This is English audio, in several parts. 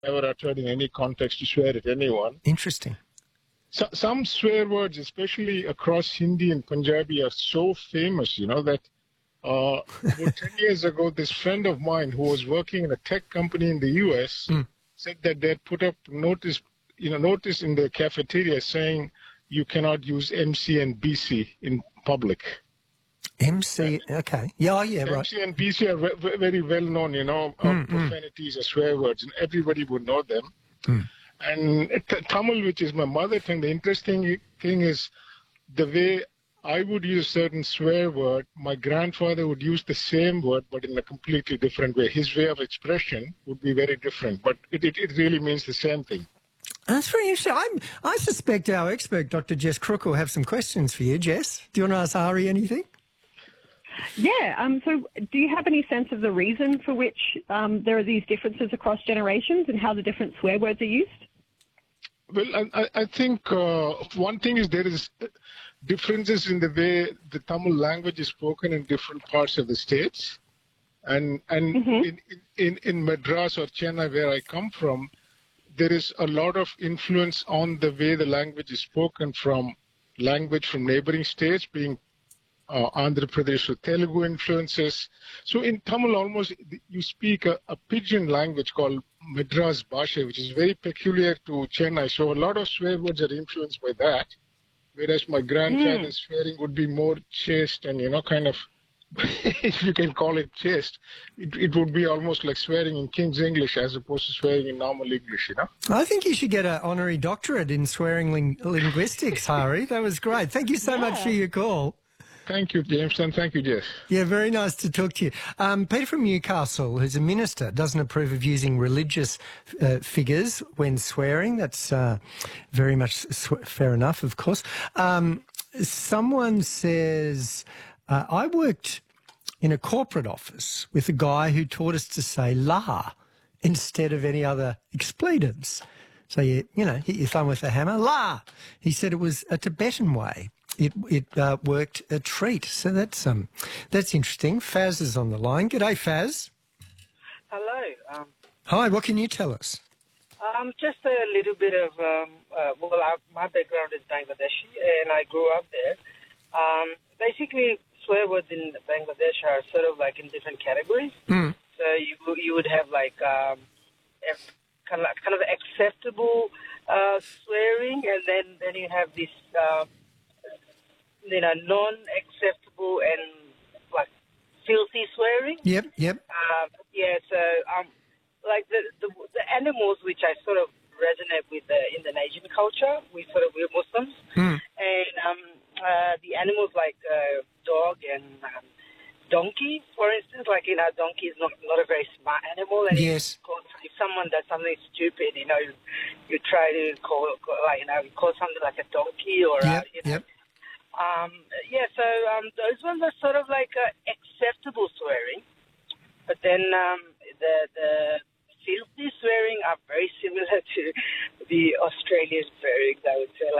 never uttered in any context to swear at anyone. Interesting. So, some swear words, especially across Hindi and Punjabi, are so famous, that about 10 years ago, this friend of mine who was working in a tech company in the US said that they'd put up notice in the cafeteria saying you cannot use MC and BC in public. MC, okay. Yeah, oh, yeah, right. MC and BC are very well known, profanities or swear words, and everybody would know them. And Tamil, which is my mother tongue, the interesting thing is the way I would use a certain swear word, my grandfather would use the same word, but in a completely different way. His way of expression would be very different, but it really means the same thing. That's very interesting. I suspect our expert, Dr. Jess Crook, will have some questions for you. Jess, do you want to ask Ari anything? Yeah. So do you have any sense of the reason for which there are these differences across generations and how the different swear words are used? Well, I think one thing is there is differences in the way the Tamil language is spoken in different parts of the states. And in Madras or Chennai, where I come from, there is a lot of influence on the way the language is spoken from neighboring states, being Andhra Pradesh or Telugu influences. So in Tamil, almost you speak a pidgin language called Madras Bhasha, which is very peculiar to Chennai. So a lot of swear words are influenced by that, whereas my grandfather's swearing would be more chaste and, kind of, if you can call it chaste, it would be almost like swearing in King's English as opposed to swearing in normal English, I think you should get an honorary doctorate in swearing linguistics, Hari. That was great. Thank you so much for your call. Thank you, James, and thank you, Jess. Yeah, very nice to talk to you. Peter from Newcastle, who's a minister, doesn't approve of using religious figures when swearing. That's very much fair enough, of course. Someone says, I worked in a corporate office with a guy who taught us to say la instead of any other expletives. So, hit your thumb with a hammer, la. He said it was a Tibetan way. It worked a treat. So that's interesting. Faz is on the line. G'day, Faz. Hello. Hi, what can you tell us? Just a little bit of, my background is Bangladeshi, and I grew up there. Basically, swear words in Bangladesh are sort of like in different categories. So you would have like kind of acceptable swearing, and then you have this non-acceptable and like filthy swearing. Yep. So like the animals which I sort of resonate with the Indonesian culture. We're Muslims, and the animals like dog and donkey, for instance. Like donkey is not a very smart animal, and yes. If someone does something stupid, you try to call something like a donkey or Yep. So those ones are sort of like acceptable swearing, but then the filthy swearing are very similar to the Australian swearing, I would say.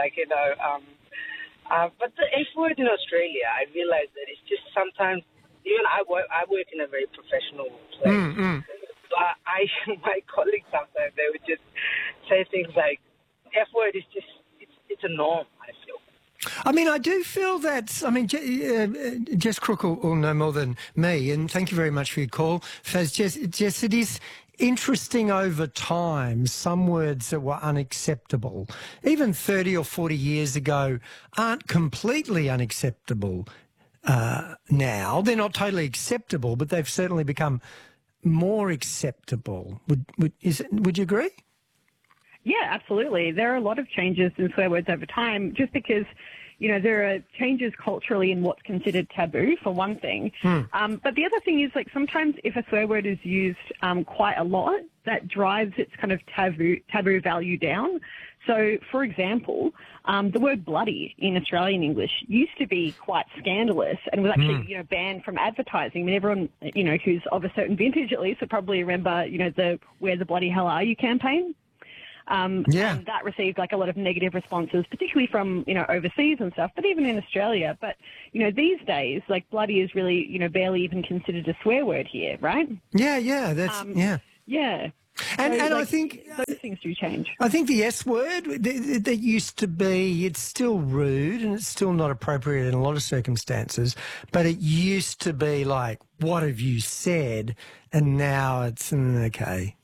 But the F word in Australia, I realize that it's just sometimes, even I work in a very professional place, but my colleagues sometimes, they would just say things like, F word is just, it's a norm, I feel. I mean, I do feel that, Jess Crook will know more than me, and thank you very much for your call. Faz, Jess, it is interesting over time, some words that were unacceptable, even 30 or 40 years ago, aren't completely unacceptable now. They're not totally acceptable, but they've certainly become more acceptable. Would you agree? Yeah, absolutely. There are a lot of changes in swear words over time, just because, there are changes culturally in what's considered taboo, for one thing. But the other thing is, sometimes if a swear word is used quite a lot, that drives its kind of taboo value down. So, for example, the word bloody in Australian English used to be quite scandalous and was actually, banned from advertising. I mean, everyone, who's of a certain vintage at least would probably remember, the Where the Bloody Hell Are You campaign. And that received a lot of negative responses, particularly from, overseas and stuff, but even in Australia. But, these days, bloody is really, barely even considered a swear word here, right? Yeah, Yeah. And So, I think those things do change. I think the S word that used to be, it's still rude and it's still not appropriate in a lot of circumstances, but it used to be like, what have you said? And now it's, okay,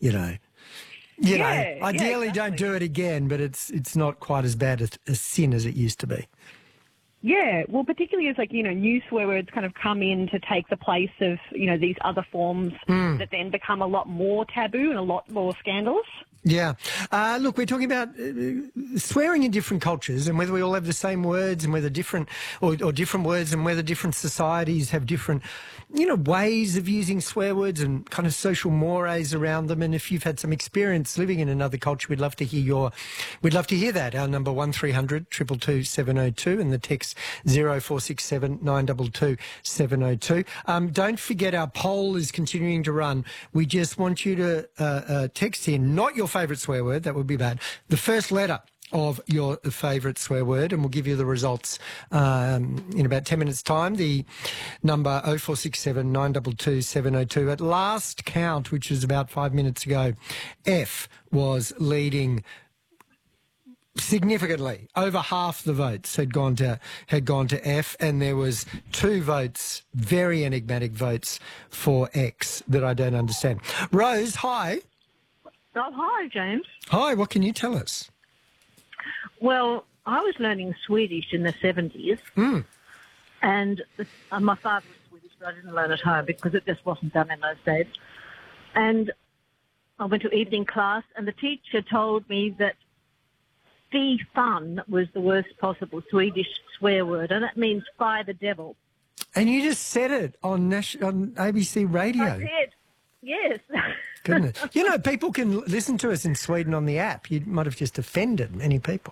ideally don't do it again, but it's not quite as bad a sin as it used to be. Yeah, well, particularly as new swear words kind of come in to take the place of, these other forms that then become a lot more taboo and a lot more scandalous. Yeah. Look, we're talking about swearing in different cultures and whether we all have the same words and whether different or different words and whether different societies have different, ways of using swear words and kind of social mores around them. And if you've had some experience living in another culture, we'd love to hear that. Our number 1300 222 702 and the text 0467 922 702. Don't forget our poll is continuing to run. We just want you to text in, not your favourite swear word, that would be bad, the first letter of your favourite swear word, and we'll give you the results in about 10 minutes' time. The number 0467 922 702. At last count, which was about 5 minutes ago, F was leading significantly. Over half the votes had gone to F, and there was 2 votes, very enigmatic votes, for X that I don't understand. Rose, hi. Oh, hi, James. Hi, what can you tell us? Well, I was learning Swedish in the 70s, and my father was Swedish, but I didn't learn at home because it just wasn't done in those days. And I went to evening class, and the teacher told me that fy fan was the worst possible Swedish swear word, and that means fy the devil. And you just said it on ABC radio. I did, yes. Goodness. People can listen to us in Sweden on the app. You might have just offended many people.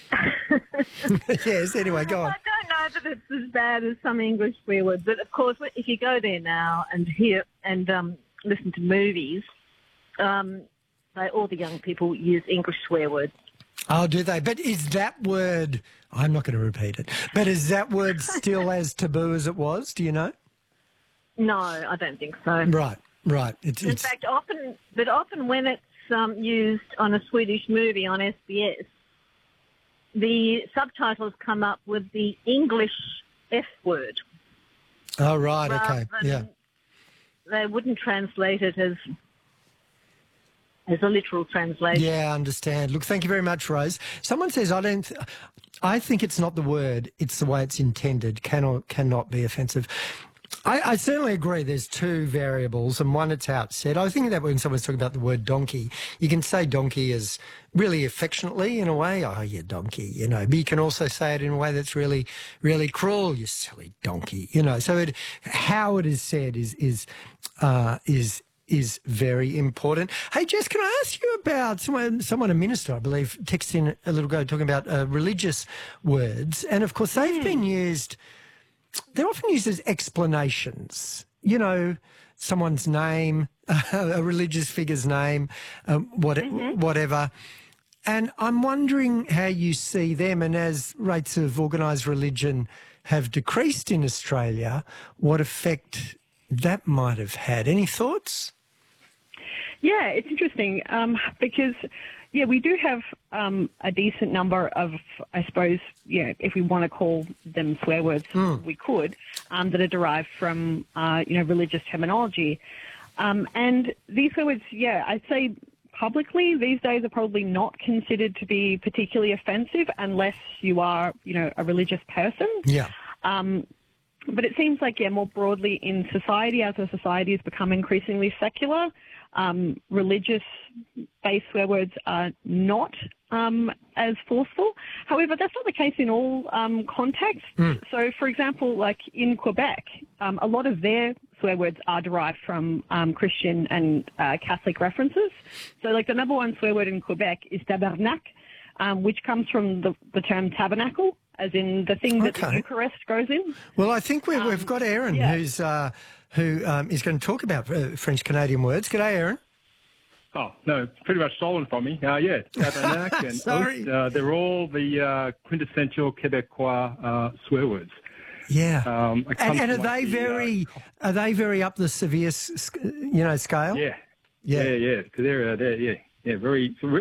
Yes, anyway, go on. I don't know that it's as bad as some English swear words, but of course, if you go there now and hear and listen to movies, all the young people use English swear words. Oh, do they? But is that word, I'm not going to repeat it, but is that word still as taboo as it was? Do you know? No, I don't think so. Right. In fact, often when it's used on a Swedish movie on SBS, the subtitles come up with the English F word. Oh, right, okay, yeah. They wouldn't translate it as a literal translation. Yeah, I understand. Look, thank you very much, Rose. Someone says, I think it's not the word, it's the way it's intended, cannot be offensive. I certainly agree there's 2 variables, and one, it's outset. I think that when someone's talking about the word donkey, you can say donkey as really affectionately in a way, oh, you donkey, but you can also say it in a way that's really, really cruel, you silly donkey, So how it is said is very important. Hey, Jess, can I ask you about someone, a minister, I believe, texted in a little ago talking about religious words, and of course they've been used. They're often used as explanations, someone's name, a religious figure's name, whatever. And I'm wondering how you see them, and as rates of organised religion have decreased in Australia, what effect that might have had. Any thoughts? Yeah, it's interesting because, we do have a decent number of, I suppose, if we want to call them swear words, we could, that are derived from, religious terminology. And these swear words, I'd say publicly these days are probably not considered to be particularly offensive unless you are, a religious person. Yeah. But it seems like, more broadly in society, as a society has become increasingly secular, religious-based swear words are not as forceful. However, that's not the case in all contexts. So, for example, like in Quebec, a lot of their swear words are derived from Christian and Catholic references. So, like the number 1 swear word in Quebec is tabarnak, which comes from the term tabernacle, as in the thing that the Eucharist goes in. Well, I think we've got Aaron, who is going to talk about French-Canadian words. G'day, Aaron. Oh, no, it's pretty much stolen from me. Tabernac and Sorry. They're all the quintessential Quebecois swear words. Yeah. And are they very up the severe, scale? Yeah. Yeah, because they're very